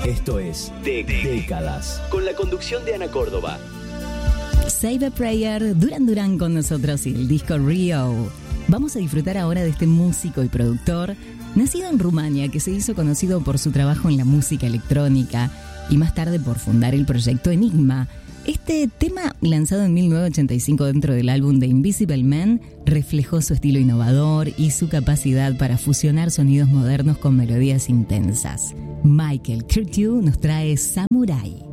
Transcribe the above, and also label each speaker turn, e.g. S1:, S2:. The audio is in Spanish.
S1: Esto es Décadas, con la conducción de Ana Córdoba.
S2: Save a Prayer, Duran Duran con nosotros y el disco Rio. Vamos a disfrutar ahora de este músico y productor, nacido en Rumania, que se hizo conocido por su trabajo en la música electrónica y más tarde por fundar el proyecto Enigma. Este tema, lanzado en 1985 dentro del álbum The Invisible Man, reflejó su estilo innovador y su capacidad para fusionar sonidos modernos con melodías intensas. Michael Cretu nos trae Samurai.